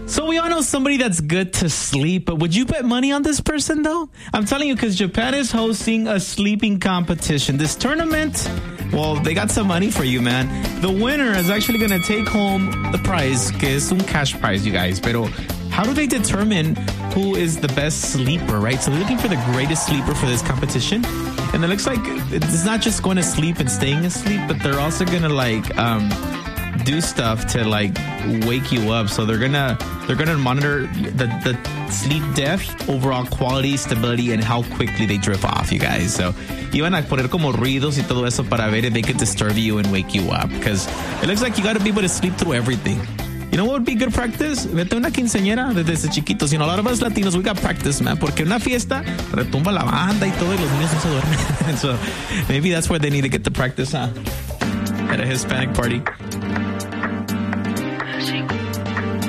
So we all know somebody that's good to sleep, but would you bet money on this person though? I'm telling you, because Japan is hosting a sleeping competition. This tournament, well, they got some money for you, man. The winner is actually going to take home the prize, que es un cash prize, you guys. Pero how do they determine who is the best sleeper, right? So they're looking for the greatest sleeper for this competition. And it looks like it's not just going to sleep and staying asleep, but they're also going to do stuff to wake you up. So they're gonna monitor the sleep depth, overall quality, stability, and how quickly they drift off, you guys. So iban a poner como ruidos y todo eso para ver if they could disturb you and wake you up, because it looks like you got to be able to sleep through everything. You know what would be good practice? Vete a una quinceañera desde chiquitos. You know, a lot of us Latinos, we got practice, man. Porque una fiesta retumba la banda y todo, y los niños no se duermen. So maybe that's where they need to get the practice, huh? At a Hispanic party.